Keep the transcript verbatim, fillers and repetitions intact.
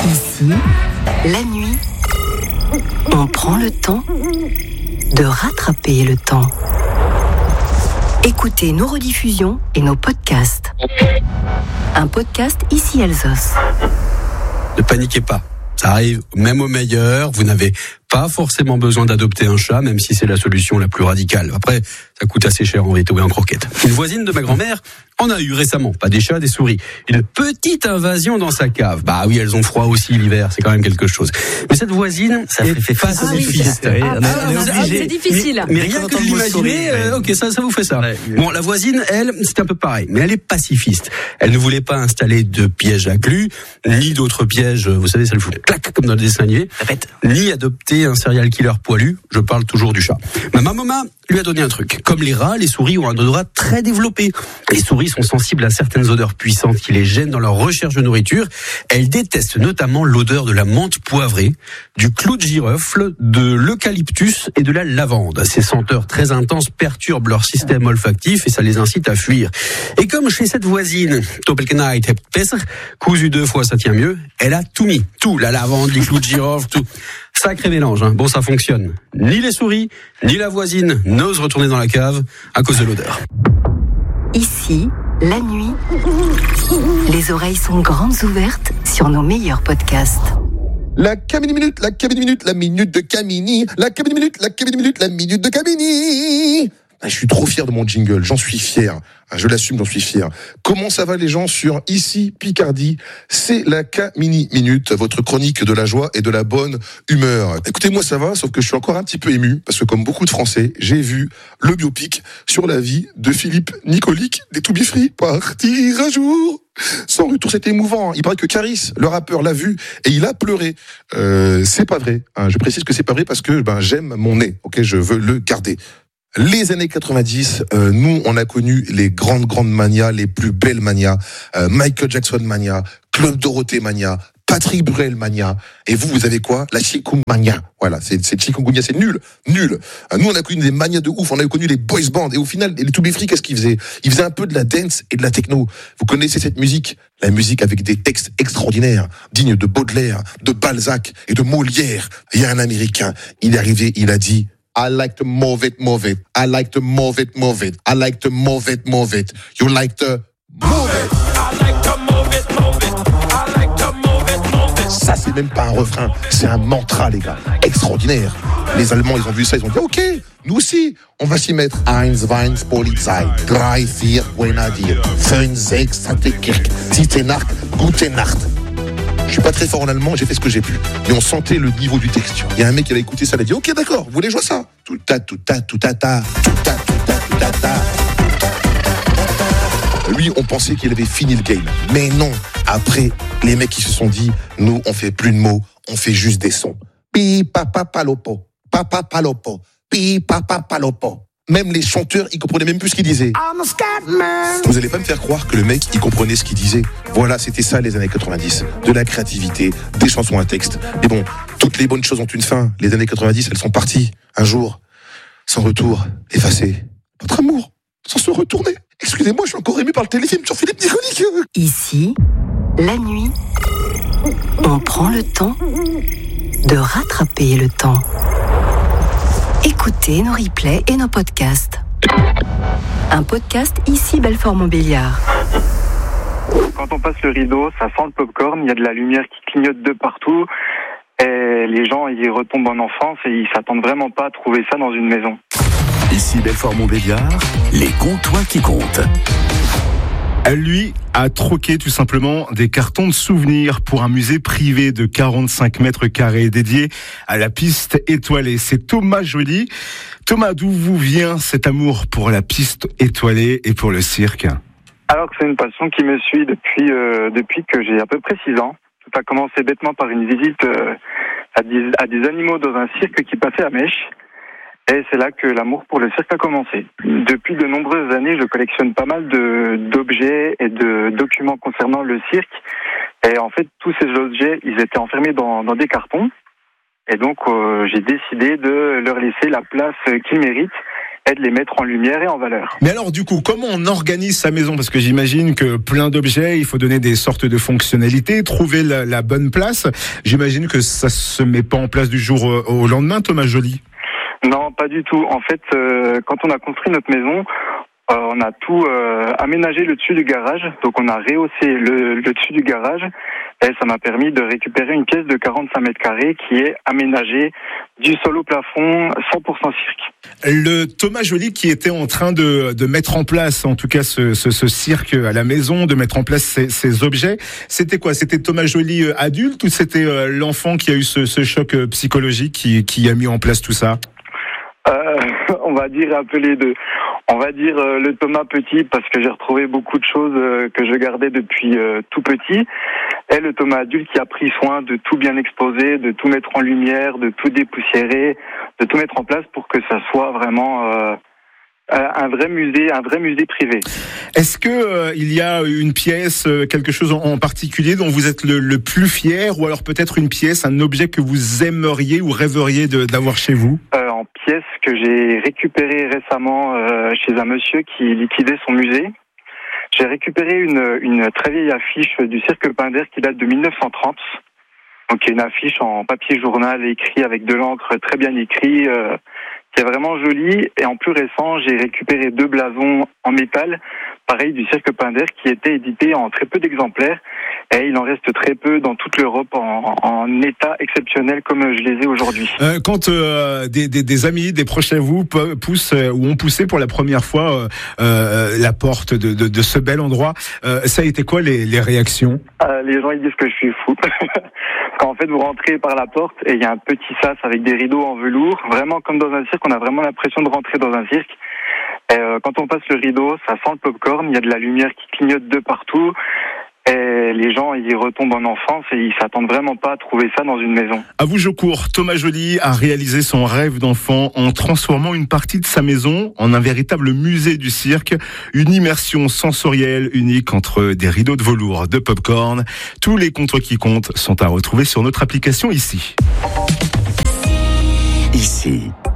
Ici, la nuit, on prend le temps de rattraper le temps. Écoutez nos rediffusions et nos podcasts. Un podcast Ici Alsos. Ne paniquez pas, ça arrive même au meilleur. Vous n'avez pas forcément besoin d'adopter un chat, même si c'est la solution la plus radicale. Après, ça coûte assez cher en veto et en croquettes. Une voisine de ma grand-mère en a eu récemment, pas des chats, des souris. Une petite invasion dans sa cave. Bah oui, elles ont froid aussi l'hiver, c'est quand même quelque chose. Mais cette voisine, ça est fait face ah, pacifiste. Oui. Ah, ah, ah, ah, c'est difficile. Mais, mais rien que de l'imaginer, euh, ok, ça, ça vous fait ça. Ouais, bon, la voisine, elle, c'est un peu pareil, mais elle est pacifiste. Elle ne voulait pas installer de pièges à glu, ni d'autres pièges, vous savez, ça le fout clac comme dans le dessin animé, ni adopter un serial killer poilu. Je parle toujours du chat. Ma maman lui a donné un truc. Comme les rats, les souris ont un odorat très développé. Les souris sont sensibles à certaines odeurs puissantes qui les gênent dans leur recherche de nourriture. Elles détestent notamment l'odeur de la menthe poivrée, du clou de girofle, de l'eucalyptus et de la lavande. Ces senteurs très intenses perturbent leur système olfactif et ça les incite à fuir. Et comme chez cette voisine, cousu deux fois ça tient mieux, elle a tout mis. Tout, la lavande, les clous de girofle, tout. Sacré mélange, hein. Bon, ça fonctionne. Ni les souris, ni la voisine n'osent retourner dans la cave à cause de l'odeur. Ici, la nuit, les oreilles sont grandes ouvertes sur nos meilleurs podcasts. La Camini Minute, la Camini Minute, la minute de Camini, la Camini Minute, la Camini Minute, la minute de Camini. Ah, je suis trop fier de mon jingle, j'en suis fier. Ah, je l'assume, j'en suis fier. Comment ça va les gens sur Ici Picardie? C'est la Camini Minute, votre chronique de la joie et de la bonne humeur. Écoutez, moi ça va, sauf que je suis encore un petit peu ému, parce que comme beaucoup de Français, j'ai vu le biopic sur la vie de Philippe Nicolic des To Be Free. Partir un jour sans retour, c'était émouvant. Il paraît que Caris, le rappeur, l'a vu et il a pleuré. Euh, c'est pas vrai. Hein. Je précise que c'est pas vrai parce que ben j'aime mon nez. Ok, je veux le garder. Les années quatre-vingt-dix, euh, nous, on a connu les grandes, grandes manias, les plus belles manias. Euh, Michael Jackson mania, Claude Dorothée mania, Patrick Bruel mania. Et vous, vous avez quoi? La chikungunya. Voilà, c'est, c'est chikungunya, c'est nul, nul. Euh, nous, on a connu des manias de ouf, on a connu les boys bands. Et au final, les To Be Free, qu'est-ce qu'ils faisaient? Ils faisaient un peu de la dance et de la techno. Vous connaissez cette musique? La musique avec des textes extraordinaires, dignes de Baudelaire, de Balzac et de Molière. Il y a un Américain, il est arrivé, il a dit... I like to move it, move it. I like to move it, move it. I like to move it, move it. You like to move it. I like to move it, move it. I like to move it, move it. Ça, c'est même pas un refrain, c'est un mantra, les gars. Extraordinaire. Les Allemands, ils ont vu ça, ils ont dit, ok, nous aussi, on va s'y mettre. Eins, Weins, Polizei. Drei, vier, Grenadier. Fünf, sechs, Sante Kirk. Siete Nacht, Gute Nacht. Je suis pas très fort en allemand, j'ai fait ce que j'ai pu. Et on sentait le niveau du texte. Il y a un mec qui avait écouté ça, il a dit, ok, d'accord, vous voulez jouer ça? Tout ta, tout ta, tout ta, ta, tout ta, tout ta, tout ta, ta. Lui, on pensait qu'il avait fini le game. Mais non. Après, les mecs qui se sont dit, nous, on fait plus de mots, on fait juste des sons. Pi, papa, palopo. Papa, palopo. Pi, papa, palopo. Même les chanteurs, ils comprenaient même plus ce qu'ils disaient. Vous allez pas me faire croire que le mec, il comprenait ce qu'il disait. Voilà, c'était ça les années quatre-vingt-dix. De la créativité, des chansons à texte. Mais bon, toutes les bonnes choses ont une fin. Les années quatre-vingt-dix, elles sont parties. Un jour, sans retour, effacées. Notre amour, sans se retourner. Excusez-moi, je suis encore ému par le téléfilm sur Philippe Nicolic. Ici, la nuit, on prend le temps de rattraper le temps. Écoutez nos replays et nos podcasts. Un podcast Ici Belfort-Montbéliard. Quand on passe le rideau, ça sent le popcorn, il y a de la lumière qui clignote de partout et les gens ils retombent en enfance et ils s'attendent vraiment pas à trouver ça dans une maison. Ici Belfort-Montbéliard, les comptoirs qui comptent. Lui a troqué tout simplement des cartons de souvenirs pour un musée privé de quarante-cinq mètres carrés dédié à la piste étoilée. C'est Thomas Joly. Thomas, d'où vous vient cet amour pour la piste étoilée et pour le cirque? Alors que c'est une passion qui me suit depuis euh, depuis que j'ai à peu près six ans. Tout a commencé bêtement par une visite euh, à, des, à des animaux dans un cirque qui passait à Mèche. Et c'est là que l'amour pour le cirque a commencé. Depuis de nombreuses années, je collectionne pas mal de, d'objets et de documents concernant le cirque. Et en fait, tous ces objets, ils étaient enfermés dans, dans des cartons. Et donc, euh, j'ai décidé de leur laisser la place qu'ils méritent et de les mettre en lumière et en valeur. Mais alors du coup, comment on organise sa maison? Parce que j'imagine que plein d'objets, il faut donner des sortes de fonctionnalités, trouver la, la bonne place. J'imagine que ça se met pas en place du jour au lendemain, Thomas Joly. Non, pas du tout. En fait, euh, quand on a construit notre maison, euh, on a tout euh, aménagé le dessus du garage. Donc on a rehaussé le, le dessus du garage et ça m'a permis de récupérer une pièce de quarante-cinq mètres carrés qui est aménagée du sol au plafond, cent pour cent cirque. Le Thomas Joly qui était en train de, de mettre en place, en tout cas ce, ce, ce cirque à la maison, de mettre en place ces, ces objets, c'était quoi? C'était Thomas Joly adulte ou c'était euh, l'enfant qui a eu ce, ce choc psychologique qui, qui a mis en place tout ça? Euh, on va dire un peu les deux. On va dire euh, le Thomas petit parce que j'ai retrouvé beaucoup de choses euh, que je gardais depuis euh, tout petit, et le Thomas adulte qui a pris soin de tout bien exposer, de tout mettre en lumière, de tout dépoussiérer, de tout mettre en place pour que ça soit vraiment euh, un vrai musée, un vrai musée privé. Est-ce que euh, il y a une pièce, euh, quelque chose en, en particulier dont vous êtes le, le plus fier, ou alors peut-être une pièce, un objet que vous aimeriez ou rêveriez de, d'avoir chez vous? euh, En pièce que j'ai récupérée récemment euh, chez un monsieur qui liquidait son musée. J'ai récupéré une, une très vieille affiche du Cirque Pinder qui date de mille neuf cent trente. Donc une affiche en papier journal écrit avec de l'encre très bien écrit, euh, qui est vraiment jolie. Et en plus récent, j'ai récupéré deux blasons en métal, pareil du Cirque Pinder, qui étaient édités en très peu d'exemplaires. Et il en reste très peu dans toute l'Europe en, en état exceptionnel comme je les ai aujourd'hui. Euh, quand euh, des, des, des amis, des proches à vous poussent euh, ou ont poussé pour la première fois euh, euh, la porte de, de, de ce bel endroit, euh, ça a été quoi les, les réactions? euh, Les gens ils disent que je suis fou. Quand en fait vous rentrez par la porte et il y a un petit sas avec des rideaux en velours, vraiment comme dans un cirque, on a vraiment l'impression de rentrer dans un cirque. Et euh, quand on passe le rideau, ça sent le popcorn, il y a de la lumière qui clignote de partout. Et les gens, ils retombent en enfance et ils s'attendent vraiment pas à trouver ça dans une maison. À vous, je cours. Thomas Joly a réalisé son rêve d'enfant en transformant une partie de sa maison en un véritable musée du cirque. Une immersion sensorielle unique entre des rideaux de velours, de popcorn. Tous les contres qui comptent sont à retrouver sur notre application ici. Ici.